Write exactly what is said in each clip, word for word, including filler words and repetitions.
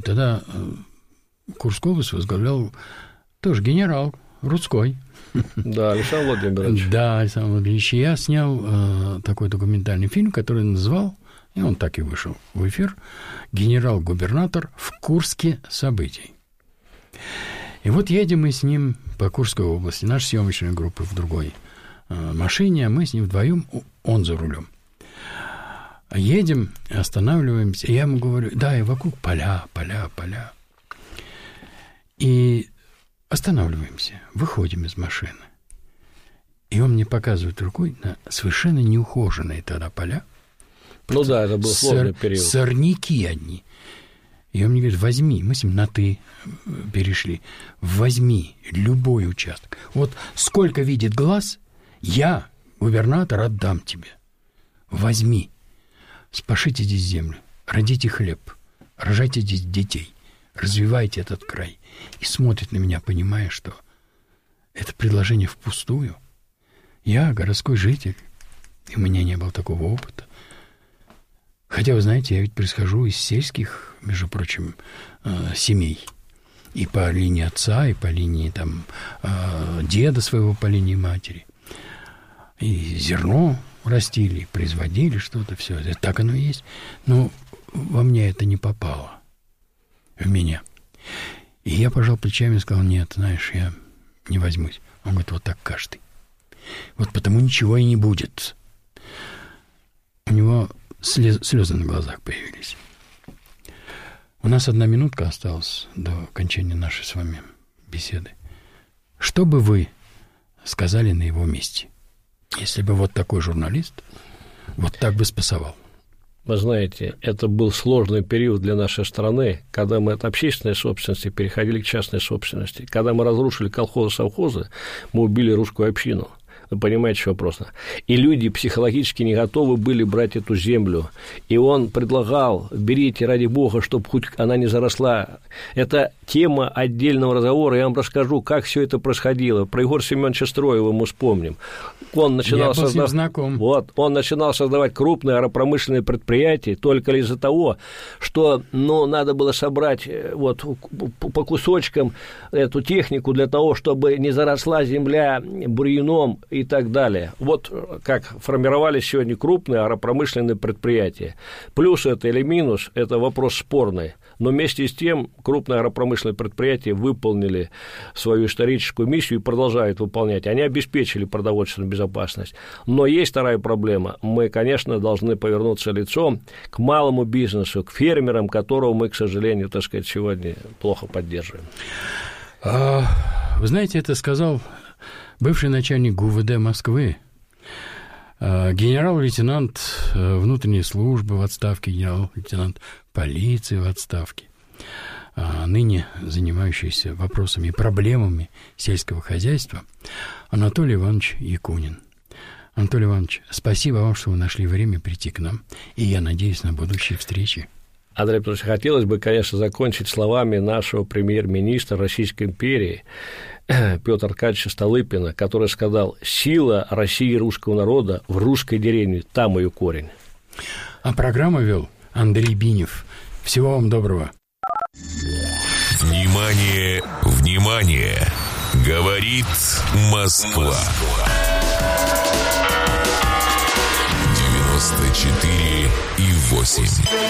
тогда Курскую область возглавлял тоже генерал Рудской. Да, Александр Владимирович. Да, Александр Владимирович. Я снял э, такой документальный фильм, который назвал, и он так и вышел в эфир, «Генерал-губернатор в Курске событий». И вот едем мы с ним по Курской области, наша съемочная группа в другой э, машине, а мы с ним вдвоем, он за рулем. Едем, останавливаемся, и я ему говорю, да, и вокруг поля, поля, поля. И останавливаемся, выходим из машины. И он мне показывает рукой на совершенно неухоженные тогда поля. Ну да, это был сложный Сор- период. Сорняки одни. И он мне говорит, возьми, мы с ним на «ты» перешли, возьми любой участок. Вот сколько видит глаз, я, губернатор, отдам тебе. Возьми, спашите здесь землю, родите хлеб, рожайте здесь детей, развивайте этот край. И смотрит на меня, понимая, что это предложение впустую. Я городской житель, и у меня не было такого опыта. Хотя, вы знаете, я ведь происхожу из сельских, между прочим, э, семей. И по линии отца, и по линии там, э, деда своего, по линии матери. И зерно растили, и производили что-то, все. Это так оно и есть. Но во мне это не попало. В меня. И я пожал плечами и сказал, нет, знаешь, я не возьмусь. Он говорит, вот так каждый. Вот потому ничего и не будет. У него слез, слезы на глазах появились. У нас одна минутка осталась до окончания нашей с вами беседы. Что бы вы сказали на его месте, если бы вот такой журналист вот так бы спасовал? Вы знаете, это был сложный период для нашей страны, когда мы от общественной собственности переходили к частной собственности. Когда мы разрушили колхозы-совхозы, мы убили русскую общину. Вы понимаете, что вопрос? И люди психологически не готовы были брать эту землю. И он предлагал, берите, ради бога, чтобы хоть она не заросла. Это тема отдельного разговора. Я вам расскажу, как все это происходило. Про Егора Семеновича Строева мы вспомним. Он начинал, Я был с ним создав... знаком. вот, он начинал создавать крупные агропромышленные предприятия только из-за того, что ну, надо было собрать вот, по кусочкам эту технику для того, чтобы не заросла земля бурьяном и так далее. Вот как формировались сегодня крупные агропромышленные предприятия. Плюс это или минус – это вопрос спорный. Но вместе с тем крупные агропромышленные предприятия выполнили свою историческую миссию и продолжают выполнять. Они обеспечили продовольственную безопасность. Но есть вторая проблема. Мы, конечно, должны повернуться лицом к малому бизнесу, к фермерам, которого мы, к сожалению, так сказать, сегодня плохо поддерживаем. Вы знаете, это сказал бывший начальник ГУВД Москвы, генерал-лейтенант внутренней службы в отставке, генерал-лейтенант полиции в отставке, ныне занимающийся вопросами и проблемами сельского хозяйства, Анатолий Иванович Якунин. Анатолий Иванович, спасибо вам, что вы нашли время прийти к нам, и я надеюсь на будущие встречи. Андрей Петрович, хотелось бы, конечно, закончить словами нашего премьер-министра Российской империи Петра Аркадьевича Столыпина, который сказал: «Сила России и русского народа в русской деревне, там ее корень». А программу вел Андрей Бинев. Всего вам доброго. Внимание, внимание! Говорит Москва. девяносто четыре и восемь.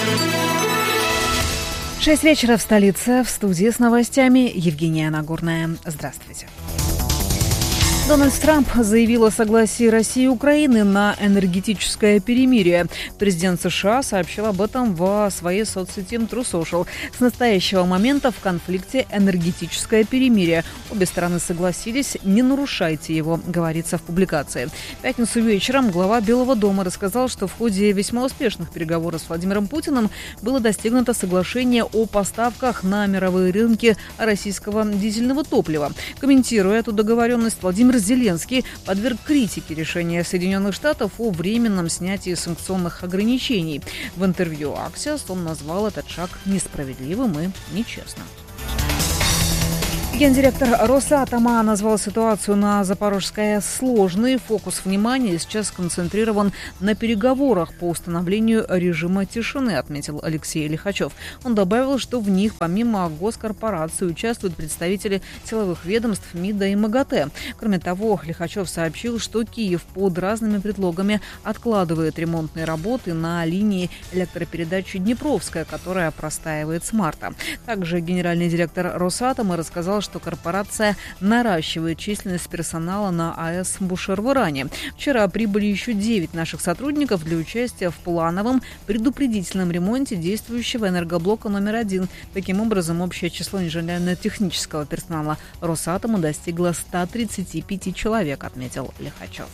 Шесть вечера в столице. В студии с новостями Евгения Нагорная. Здравствуйте. Дональд Трамп заявил о согласии России и Украины на энергетическое перемирие. Президент США сообщил об этом в своей соцсети True Social. С настоящего момента в конфликте энергетическое перемирие. Обе стороны согласились, не нарушайте его, говорится в публикации. В пятницу вечером глава Белого дома рассказал, что в ходе весьма успешных переговоров с Владимиром Путиным было достигнуто соглашение о поставках на мировые рынки российского дизельного топлива. Комментируя эту договоренность, Владимир Зеленский подверг критике решения Соединенных Штатов о временном снятии санкционных ограничений. В интервью Axios он назвал этот шаг несправедливым и нечестным. Гендиректор Росатома назвал ситуацию на Запорожской АЭС сложной. Фокус внимания сейчас сконцентрирован на переговорах по установлению режима тишины, отметил Алексей Лихачев. Он добавил, что в них помимо госкорпораций участвуют представители силовых ведомств МИДа и МАГАТЭ. Кроме того, Лихачев сообщил, что Киев под разными предлогами откладывает ремонтные работы на линии электропередачи «Днепровская», которая простаивает с марта. Также генеральный директор Росатома рассказал, что корпорация наращивает численность персонала на АЭС Бушер в Иране. Вчера прибыли еще девять наших сотрудников для участия в плановом предупредительном ремонте действующего энергоблока номер один. Таким образом, общее число инженерно-технического персонала Росатома достигло ста тридцати пяти человек, отметил Лихачев.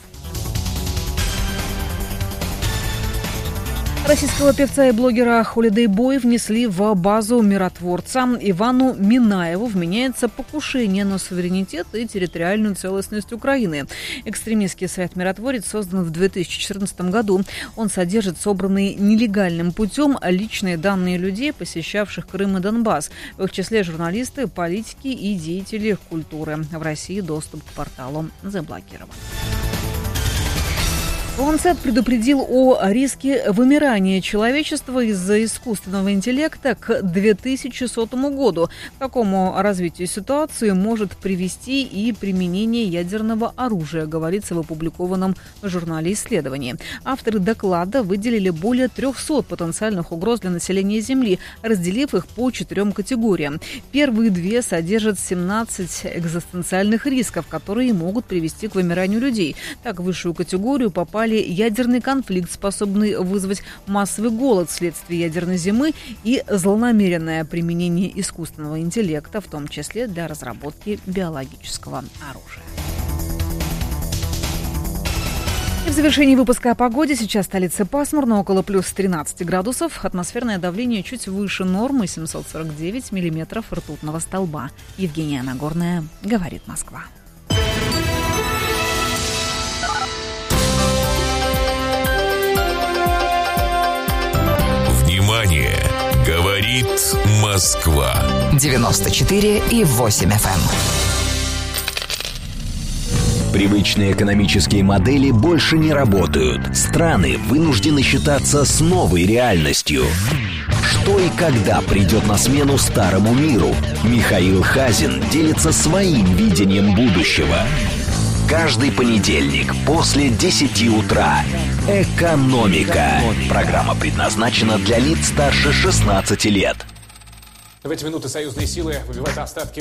Российского певца и блогера Holiday Boy внесли в базу миротворца. Ивану Минаеву вменяется покушение на суверенитет и территориальную целостность Украины. Экстремистский сайт «Миротворец» создан в две тысячи четырнадцатом году. Он содержит собранные нелегальным путем личные данные людей, посещавших Крым и Донбасс. В их числе журналисты, политики и деятели культуры. В России доступ к порталу заблокирован. Ланцет предупредил о риске вымирания человечества из-за искусственного интеллекта к две тысячи сотому году. К такому развитию ситуации может привести и применение ядерного оружия, говорится в опубликованном в журнале исследований. Авторы доклада выделили более трехсот потенциальных угроз для населения Земли, разделив их по четырем категориям. Первые две содержат семнадцать экзистенциальных рисков, которые могут привести к вымиранию людей. Так, в высшую категорию попали ядерный конфликт, способный вызвать массовый голод вследствие ядерной зимы, и злонамеренное применение искусственного интеллекта, в том числе для разработки биологического оружия. И в завершении выпуска о погоде. Сейчас в столице пасмурно, около плюс тринадцати градусов. Атмосферное давление чуть выше нормы, семьсот сорок девять миллиметров ртутного столба. Евгения Нагорная, говорит Москва. Внимание! Говорит Москва. девяносто четыре и восемь эф эм. Привычные экономические модели больше не работают. Страны вынуждены считаться с новой реальностью. Что и когда придет на смену старому миру? Михаил Хазин делится своим видением будущего. Каждый понедельник после десяти утра. «Экономика». Программа предназначена для лиц старше шестнадцати лет. В эти минуты союзные силы выбивают остатки